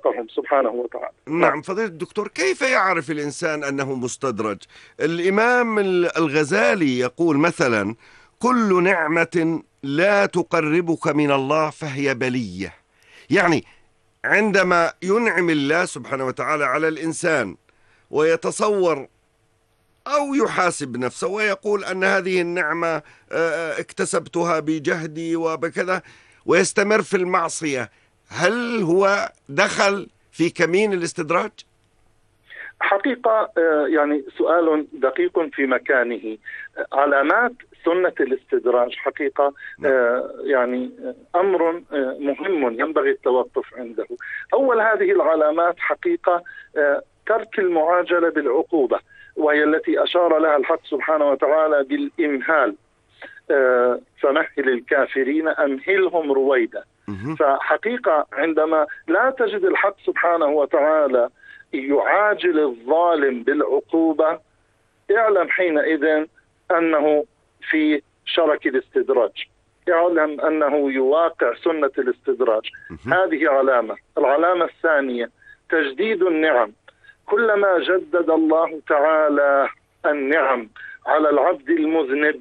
رزقهم سبحانه وتعالى. نعم فضيلة الدكتور، كيف يعرف الإنسان أنه مستدرج؟ الإمام الغزالي يقول مثلا: كل نعمة لا تقربك من الله فهي بلية. يعني عندما ينعم الله سبحانه وتعالى على الإنسان ويتصور أو يحاسب نفسه ويقول أن هذه النعمة اكتسبتها بجهدي وبكذا، ويستمر في المعصية، هل هو دخل في كمين الاستدراج؟ حقيقة يعني سؤال دقيق في مكانه. علامات سنة الاستدراج حقيقة يعني أمر مهم ينبغي التوقف عنده. أول هذه العلامات حقيقة ترك المعاجلة بالعقوبة، وهي التي أشار لها الحق سبحانه وتعالى بالإمهال. فمهل الكافرين أمهلهم رويدا. فحقيقة عندما لا تجد الحق سبحانه وتعالى يعاجل الظالم بالعقوبة، اعلم حينئذ أنه في شرك الاستدراج، اعلم أنه يواقع سنة الاستدراج. هذه علامة. العلامة الثانية تجديد النعم. كلما جدد الله تعالى النعم على العبد المذنب،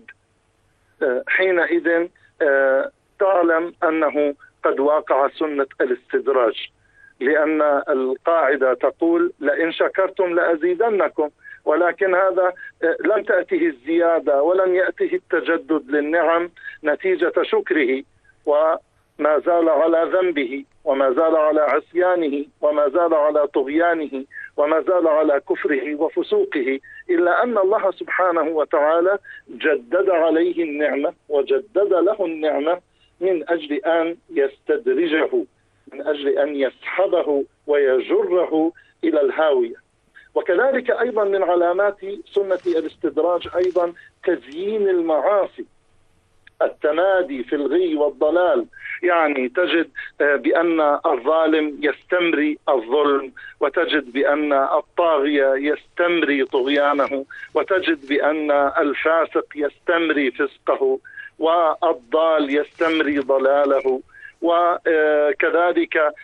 حينئذ تعلم أنه قد واقع سنة الاستدراج، لأن القاعدة تقول: لئن شكرتم لأزيدنكم. ولكن هذا لم تأته الزيادة ولم يأته التجدد للنعم نتيجة شكره، وما زال على ذنبه، وما زال على عصيانه، وما زال على طغيانه، وما زال على كفره وفسوقه، إلا أن الله سبحانه وتعالى جدد عليه النعمة وجدد له النعمة من أجل أن يستدرجه، من أجل أن يسحبه ويجره إلى الهاوية. وكذلك أيضا من علامات سنة الاستدراج أيضا تزيين المعاصي، التمادي في الغي والضلال. يعني تجد بأن الظالم يستمري الظلم، وتجد بأن الطاغية يستمري طغيانه، وتجد بأن الفاسق يستمري فسقه، والضال يستمري ضلاله. وكذلك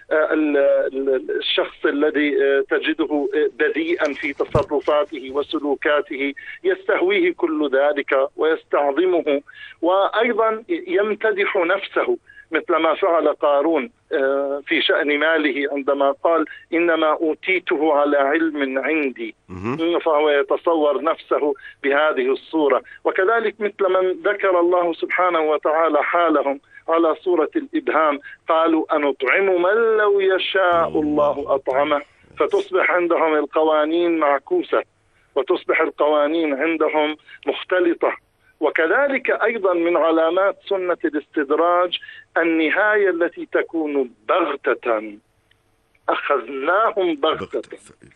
الشخص الذي تجده بديئا في تصرفاته وسلوكاته يستهويه كل ذلك ويستعظمه، وأيضا يمتدح نفسه مثل ما فعل قارون في شأن ماله عندما قال: إنما أوتيته على علم عندي، فهو يتصور نفسه بهذه الصورة. وكذلك مثل من ذكر الله سبحانه وتعالى حالهم على صورة الإبهام، قالوا: أنطعم من لو يشاء الله أطعمه. فتصبح عندهم القوانين معكوسة، وتصبح القوانين عندهم مختلطة. وكذلك أيضا من علامات سنة الاستدراج النهاية التي تكون بغتة، أخذناهم بغتة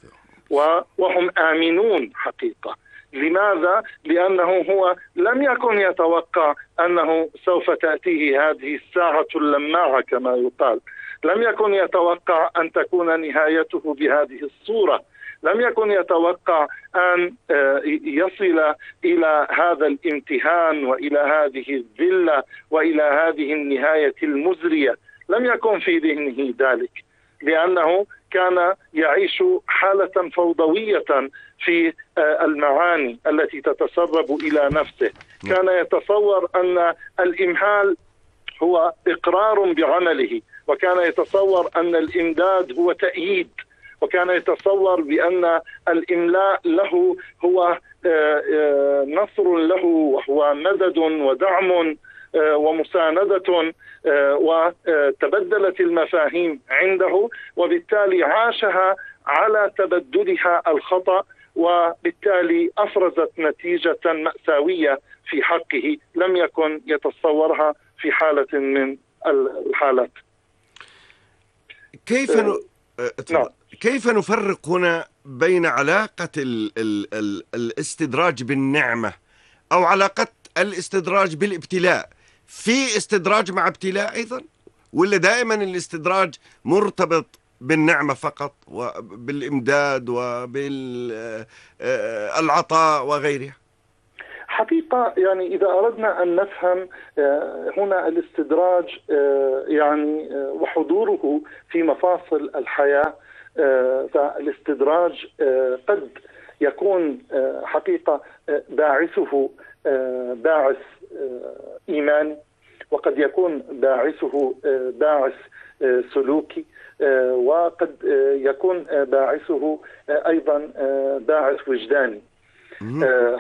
وهم آمنون حقيقة. لماذا؟ لأنه هو لم يكن يتوقع أنه سوف تأتيه هذه الساعة اللماعة كما يقال، لم يكن يتوقع أن تكون نهايته بهذه الصورة، لم يكن يتوقع أن يصل إلى هذا الامتهان وإلى هذه الذلة وإلى هذه النهاية المزرية. لم يكن في ذهنه ذلك، لأنه كان يعيش حالة فوضوية في المعاني التي تتسرب إلى نفسه. كان يتصور أن الإمهال هو إقرار بعمله، وكان يتصور أن الإمداد هو تأييد، وكان يتصور بأن الإملاء له هو نصر له، وهو مدد ودعم ومساندة. وتبدلت المفاهيم عنده، وبالتالي عاشها على تبدلها الخطأ، وبالتالي أفرزت نتيجة مأساوية في حقه لم يكن يتصورها في حالة من الحالات. كيف نفرق هنا بين علاقة الاستدراج بالنعمة أو علاقة الاستدراج بالابتلاء؟ في استدراج مع ابتلاء أيضا، ولا دائما الاستدراج مرتبط بالنعمة فقط وبالإمداد وبالعطاء وغيرها؟ حقيقة يعني إذا أردنا أن نفهم هنا الاستدراج يعني وحضوره في مفاصل الحياة، فالاستدراج قد يكون حقيقة باعثه باعث إيماني، وقد يكون باعثه باعث سلوكي، وقد يكون باعثه أيضا باعث وجداني.